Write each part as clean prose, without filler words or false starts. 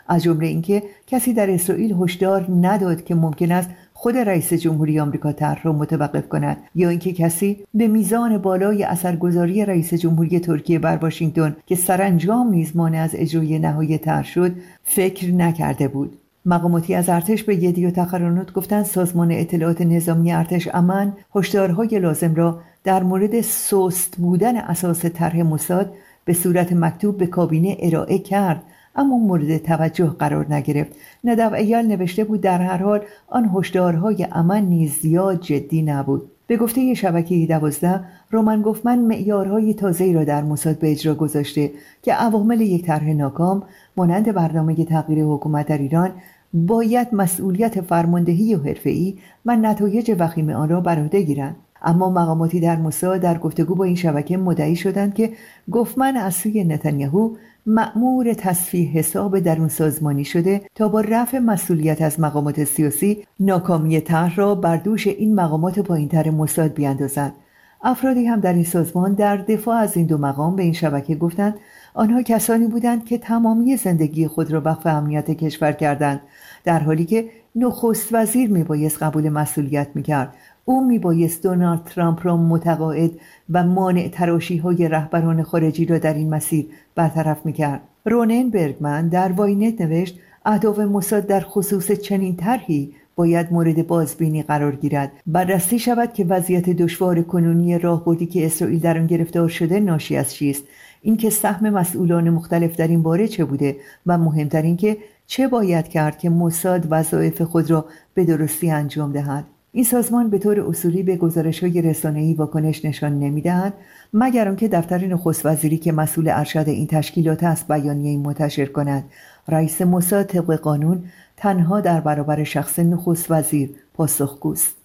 از جمله اینکه کسی در اسرائیل هشدار نداد که ممکن است خود رئیس جمهوری آمریکا طرح را متوقف کند، یا اینکه کسی به میزان بالای اثرگذاری رئیس جمهوری ترکیه بر واشنگتن که سرانجام نیز مانع از اجرای نهایی طرح شد فکر نکرده بود. مقاماتی از ارتش به یدی و تقرانوت گفتند سازمان اطلاعات نظامی ارتش امن هشدارهای لازم را در مورد سست بودن اساس طرح موساد به صورت مکتوب به کابینه ارائه کرد، اما مورد توجه قرار نگرفت. ندو ایال نوشته بود در هر حال آن هشدارهای امن نیز زیاد جدی نبود. به گفته شبکه 12 رومن گوفمن معیارهای تازه‌ای را در موساد به اجرا گذاشته که عوامل یک طرح ناکام مانند برنامه تغییر حکومت در ایران باید مسئولیت فرماندهی و حرفه‌ای و نتایج وخیم آن را بر عهده گیرند. اما مقاماتی در موساد در گفتگو با این شبکه مدعی شدند که گوفمن از سوی نتانیاهو مأمور تصفیه حساب درون سازمانی شده تا با رفع مسئولیت از مقامات سیاسی ناکامی طرح را بر دوش این مقامات پایین‌تر موساد بیاندازند. افرادی هم در این سازمان در دفاع از این دو مقام به این شبکه گفتند آنها کسانی بودند که تمامی زندگی خود را وقف امنیت کشور کردند، در حالی که نخست وزیر میبایست قبول مسئولیت میکرد. او میبایست دونالد ترامپ را متقاعد و مانع تراشی‌های رهبران خارجی را در این مسیر برطرف میکرد. رونن برگمن در واینت نوشت اهداف موساد در خصوص چنین طرحی باید مورد بازبینی قرار گیرد. بررسی شود که وضعیت دشوار کنونی راهبردی که اسرائیل در آن گرفتار شده ناشی از چیست، اینکه سهم مسئولان مختلف در این باره چه بوده و مهمتر اینکه چه باید کرد که موساد وظایف خود را به درستی انجام دهد. این سازمان به طور اصولی به گزارش‌های رسانه‌ای واکنش نشان نمی‌دهد مگر آنکه دفتر نخست وزیری که مسئول ارشد این تشکیلات است بیانیه‌ای منتشر کند. رئیس موساد طبق قانون تنها در برابر شخص نخست وزیر پاسخگوست.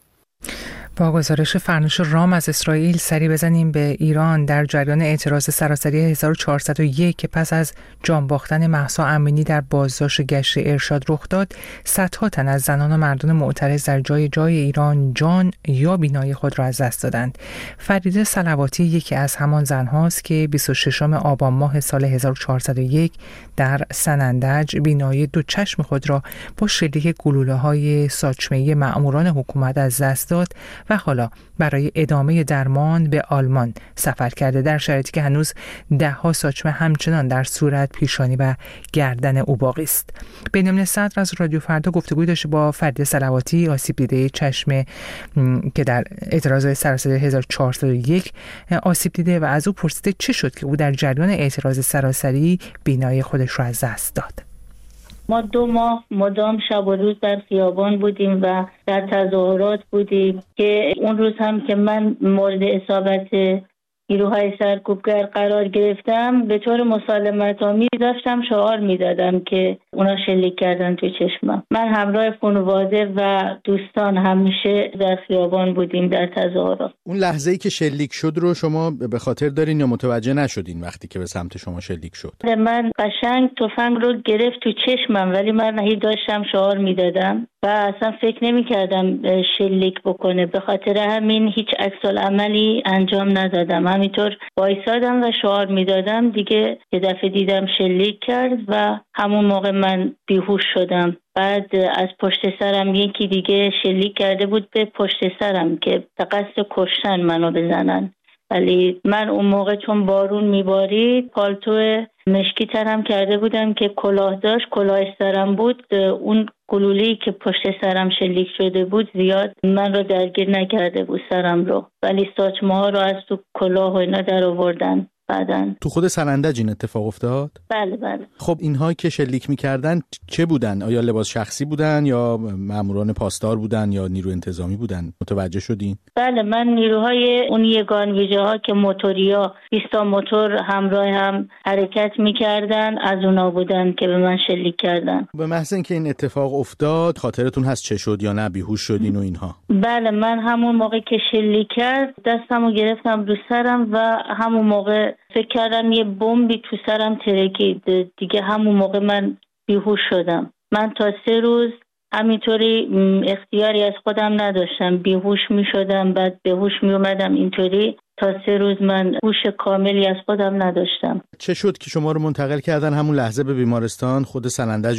با گزارش فرنوش رام از اسرائیل سری بزنیم به ایران. در جریان اعتراض سراسری 1401 که پس از جان باختن مهسا امینی در بازداشت گشت ارشاد رخ داد، صدها تن از زنان و مردان معترض در جای ایران جان یا بینایی خود را از دست دادند. فریده صلواتی یکی از همان زنهاست که 26 آبان ماه سال 1401 در سنندج بینایی دو چشم خود را با شلیک گلوله‌های ساچمه‌ای مأموران حکومت از دست داد و حالا برای ادامه درمان به آلمان سفر کرده، در شرایطی که هنوز ده‌ها ساچمه همچنان در صورت، پیشانی و گردن او باقی است. بنیامین صدر از رادیو فردا گفتگوی داشته با فریده صلواتی، آسیب دیده چشم که در اعتراض سراسری 1401 آسیب دیده، و از او پرسیده چه شد که او در جریان اعتراض سراسری بینایی خودش را از دست داد. ما 2 ماه مدام شب و روز در خیابان بودیم و در تظاهرات بودیم که اون روز هم که من مورد اصابت نیروهای سرکوبگر قرار گرفتم به طور مسالمت آمیز داشتم شعار میدادم که اونا شلیک کردن تو چشمم. من همراه خانواده و دوستان همیشه در خیابان بودیم در تظاهرات. اون لحظه‌ای که شلیک شد رو شما به خاطر دارین یا متوجه نشدین وقتی که به سمت شما شلیک شد؟ من قشنگ تفنگ رو گرفت تو چشمم، ولی من هی داشتم شعار میدادم و اصلا فکر نمی کردم شلیک بکنه. به خاطر همین هیچ عکس‌العملی انجام ندادم، همینطور وایسادم و شعار میدادم. دیگه یه دفعه دیدم شلیک کرد و همون موقع من بیهوش شدم. بعد از پشت سرم یکی دیگه شلیک کرده بود به پشت سرم که به قصد کشتن منو بزنن، ولی من اون موقع چون بارون میبارید پالتو مشکی تنم کرده بودم که کلاه داشت، کلاه سرم بود. اون گلوله‌ای که پشت سرم شلیک شده بود زیاد من رو درگیر نکرده بود سرم رو، ولی ساچمه ها رو از تو کلاه و اینا در آوردن. بعدن تو خود سنندج این اتفاق افتاد؟ بله بله. خب اینها که شلیک میکردن چه بودن؟ آیا لباس شخصی بودن یا ماموران پاسدار بودن یا نیرو انتظامی بودن؟ متوجه شدین؟ بله، من نیروهای اون یگان ویژه ها که موتوریا 20 موتور همراه هم حرکت میکردن از اونا بودن که به من شلیک کردن. به محض اینکه این اتفاق افتاد خاطرتون هست چه شد یا نه بیهوش شدین و اینها؟ بله، من همون موقع که شلیک کرد دستمو گرفتم رو سرم و همون موقع فکر کردم یه بمبی تو سرم ترکید. دیگه همون موقع من بیهوش شدم. من تا 3 روز همینطوری اختیاری از خودم نداشتم، بیهوش می شدم بعد بهوش می اومدم. اینطوری تا 3 روز من هوش کاملی از خودم نداشتم. چه شد که شما رو منتقل کردن همون لحظه به بیمارستان خود سنندج